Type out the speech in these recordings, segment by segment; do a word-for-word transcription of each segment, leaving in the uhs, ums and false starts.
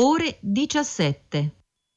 ore diciassette.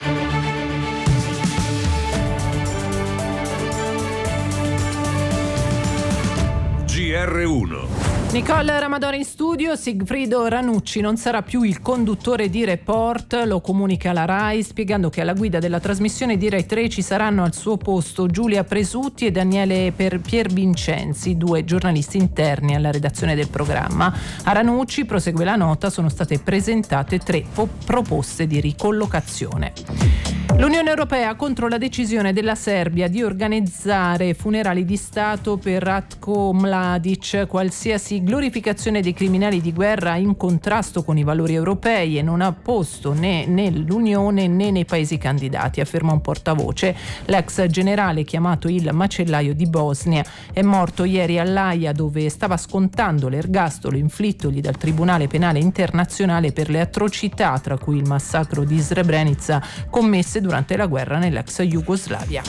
G R uno. Nicole Ramadone in studio. Sigfrido Ranucci non sarà più il conduttore di Report, lo comunica la RAI, spiegando che alla guida della trasmissione di Rai tre ci saranno al suo posto Giulia Presutti e Daniele Piervincenzi, due giornalisti interni alla redazione del programma. A Ranucci, prosegue la nota, sono state presentate tre po- proposte di ricollocazione. L'Unione Europea contro la decisione della Serbia di organizzare funerali di Stato per Ratko Mladic. Qualsiasi glorificazione dei criminali di guerra in contrasto con i valori europei e non ha posto né nell'Unione né nei paesi candidati, afferma un portavoce. L'ex generale, chiamato il macellaio di Bosnia, è morto ieri all'Aia, dove stava scontando l'ergastolo inflittogli dal Tribunale Penale Internazionale per le atrocità, tra cui il massacro di Srebrenica, commesse durante la guerra nell'ex Jugoslavia.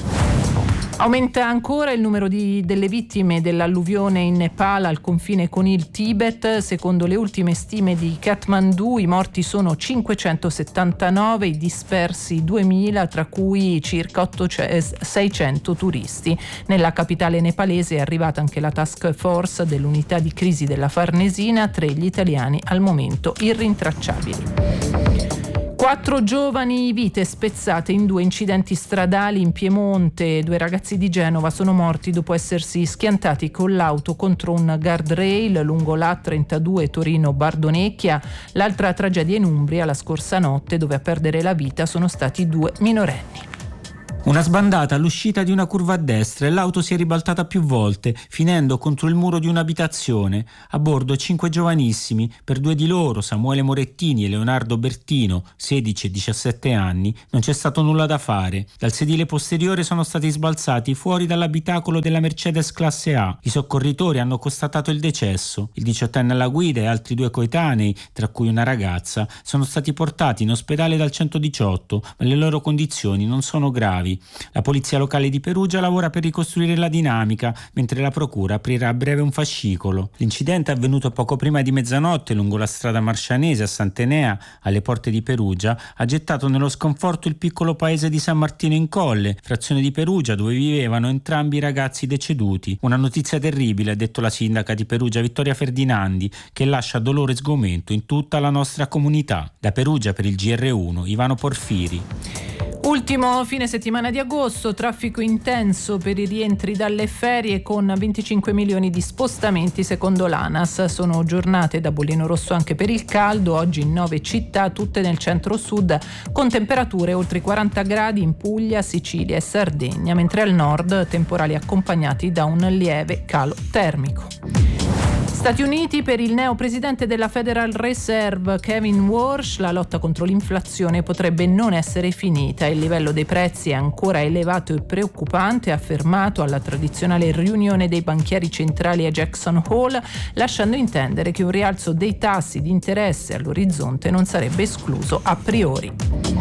Aumenta ancora il numero di, delle vittime dell'alluvione in Nepal al confine con il Tibet. Secondo le ultime stime di Kathmandu, i morti sono cinquecentosettantanove, i dispersi duemila, tra cui circa seicento turisti. Nella capitale nepalese è arrivata anche la task force dell'unità di crisi della Farnesina, tre gli italiani al momento irrintracciabili. Quattro giovani vite spezzate in due incidenti stradali in Piemonte. Due ragazzi di Genova sono morti dopo essersi schiantati con l'auto contro un guardrail lungo l'A trentadue Torino-Bardonecchia. L'altra tragedia in Umbria la scorsa notte, dove a perdere la vita sono stati due minorenni. Una sbandata all'uscita di una curva a destra e l'auto si è ribaltata più volte, finendo contro il muro di un'abitazione. A bordo cinque giovanissimi. Per due di loro, Samuele Morettini e Leonardo Bertino, sedici e diciassette anni, non c'è stato nulla da fare. Dal sedile posteriore sono stati sbalzati fuori dall'abitacolo della Mercedes classe A. I soccorritori hanno constatato il decesso. Il diciottenne alla guida e altri due coetanei, tra cui una ragazza, sono stati portati in ospedale dal centodiciotto, ma le loro condizioni non sono gravi. La polizia locale di Perugia lavora per ricostruire la dinamica, mentre la procura aprirà a breve un fascicolo. L'incidente è avvenuto poco prima di mezzanotte lungo la strada Marcianese a Sant'Enea, alle porte di Perugia, ha gettato nello sconforto il piccolo paese di San Martino in Colle, frazione di Perugia dove vivevano entrambi i ragazzi deceduti. Una notizia terribile, ha detto la sindaca di Perugia Vittoria Ferdinandi, che lascia dolore e sgomento in tutta la nostra comunità. Da Perugia per il G R uno, Ivano Porfiri. Ultimo fine settimana di agosto, traffico intenso per i rientri dalle ferie con venticinque milioni di spostamenti secondo l'ANAS. Sono giornate da bollino rosso anche per il caldo, oggi in nove città, tutte nel centro-sud, con temperature oltre i quaranta gradi in Puglia, Sicilia e Sardegna, mentre al nord temporali accompagnati da un lieve calo termico. Stati Uniti, per il neopresidente della Federal Reserve Kevin Warsh, la lotta contro l'inflazione potrebbe non essere finita. Il livello dei prezzi è ancora elevato e preoccupante, ha affermato alla tradizionale riunione dei banchieri centrali a Jackson Hole, lasciando intendere che un rialzo dei tassi di interesse all'orizzonte non sarebbe escluso a priori.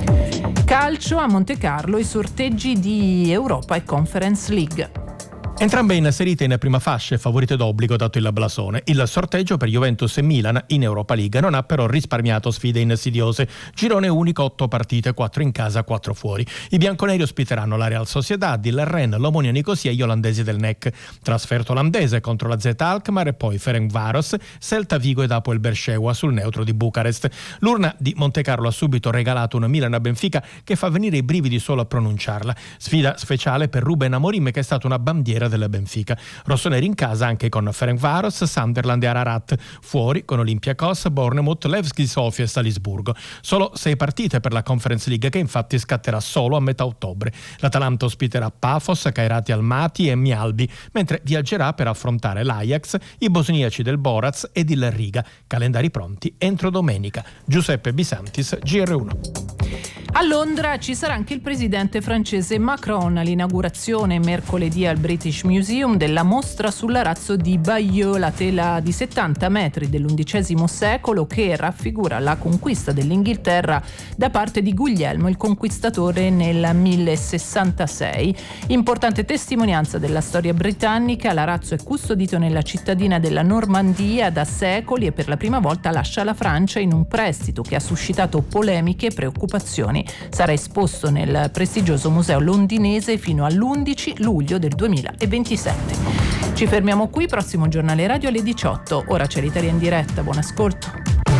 Calcio, a Monte Carlo i sorteggi di Europa e Conference League. Entrambe inserite in prima fascia e favorite d'obbligo dato il blasone. Il sorteggio per Juventus e Milan in Europa League non ha però risparmiato sfide insidiose. Girone unico, otto partite, quattro in casa, quattro fuori. I bianconeri ospiteranno la Real Sociedad, il Rennes, l'Omonia Nicosia e gli olandesi del N E C. Trasferto olandese contro la Z Alkmaar e poi Ferencváros, Celta Vigo ed Apoel Beersheva sul neutro di Bucarest. L'urna di Montecarlo ha subito regalato un Milan a Benfica che fa venire i brividi solo a pronunciarla. Sfida speciale per Ruben Amorim, che è stata una bandiera del Benfica. Rossoneri in casa anche con Ferencváros, Sunderland e Ararat. Fuori con Olympiacos, Bournemouth, Levski Sofia e Salisburgo. Solo sei partite per la Conference League, che infatti scatterà solo a metà ottobre. L'Atalanta ospiterà Pafos, Kairat Almaty e Mjalby, mentre viaggerà per affrontare l'Ajax, i bosniaci del Borac ed il Riga. Calendari pronti entro domenica. Giuseppe Bisantis, G R uno. A Londra ci sarà anche il presidente francese Macron all'inaugurazione mercoledì al British Museum della mostra sull'arazzo di Bayeux, la tela di settanta metri dell'undicesimo secolo che raffigura la conquista dell'Inghilterra da parte di Guglielmo il Conquistatore nel millesessantasei. Importante testimonianza della storia britannica, l'arazzo è custodito nella cittadina della Normandia da secoli e per la prima volta lascia la Francia in un prestito che ha suscitato polemiche e preoccupazioni. Sarà esposto nel prestigioso museo londinese fino all'undici luglio del duemilaventisette. Ci fermiamo qui, prossimo giornale radio alle diciotto. Ora c'è l'Italia in diretta, buon ascolto.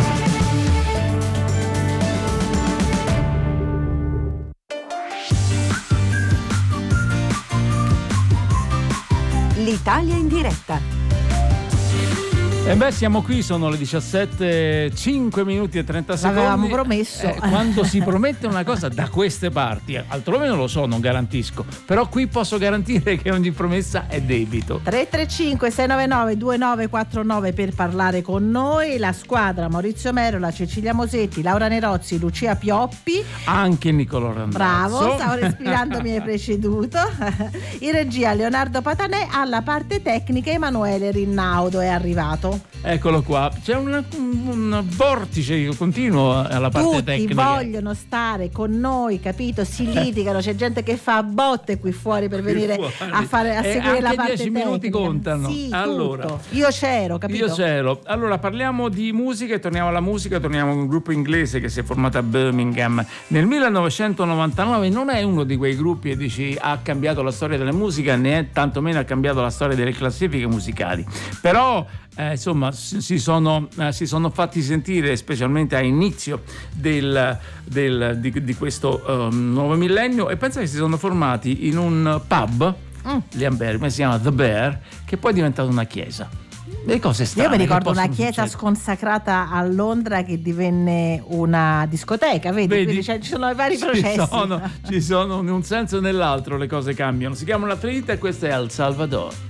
L'Italia in diretta. E beh, siamo qui, sono le diciassette, cinque minuti e trenta secondi. L'avevamo promesso. Eh, quando si promette una cosa da queste parti, altrove non lo so, non garantisco, però qui posso garantire che ogni promessa è debito. tre tre cinque sei nove nove due nove quattro nove per parlare con noi. La squadra: Maurizio Merola, Cecilia Mosetti, Laura Nerozzi, Lucia Pioppi. Anche Niccolò Randazzo. Bravo, stavo respirando, mi hai preceduto. In regia Leonardo Patanè, alla parte tecnica Emanuele Rinnaudo è arrivato. Eccolo qua, c'è un, un vortice continuo alla parte Tutti tecnica. Tutti vogliono stare con noi, capito? Si litigano, c'è gente che fa botte qui fuori per venire fuori. a, fare, a E seguire la anche parte dieci tecnica. minuti contano. Sì, allora, tutto. Io c'ero, capito? Io c'ero. Allora parliamo di musica e torniamo alla musica, torniamo a un gruppo inglese che si è formato a Birmingham nel millenovecentonovantanove. Non è uno di quei gruppi che dici ha cambiato la storia della musica, né tantomeno ha cambiato la storia delle classifiche musicali, però Eh, insomma si sono, eh, si sono fatti sentire specialmente a inizio del, del, di, di questo um, nuovo millennio, e pensa che si sono formati in un pub mm. lì a Birmingham, si chiama The Bear, che poi è diventato una chiesa. Le cose strane. Io mi ricordo una chiesa succedere. sconsacrata a Londra che divenne una discoteca, vedi? Vedi? Quindi cioè, ci sono i vari ci processi. Sono, ci sono in un senso o nell'altro, le cose cambiano. Si chiama La Trinità e questo è El Salvador.